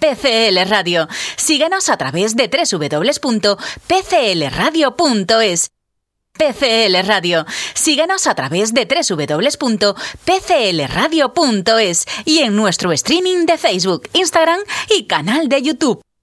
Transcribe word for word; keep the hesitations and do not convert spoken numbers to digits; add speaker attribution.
Speaker 1: P C L Radio. Síguenos a través de doble u doble u doble u punto p c l radio punto es. P C L Radio. Síguenos a través de doble u doble u doble u punto p c l radio punto es y en nuestro streaming de Facebook, Instagram y canal de YouTube.